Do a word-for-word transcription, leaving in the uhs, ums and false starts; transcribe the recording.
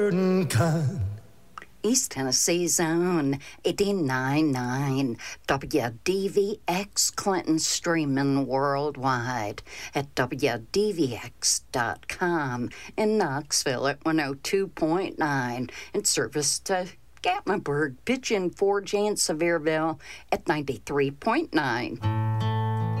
East Tennessee Zone, eighty-nine point nine, W D V X Clinton, streaming worldwide at W D V X dot com. In Knoxville at one oh two point nine, in service to Gatlinburg, Pigeon Forge, and Sevierville at ninety-three point nine.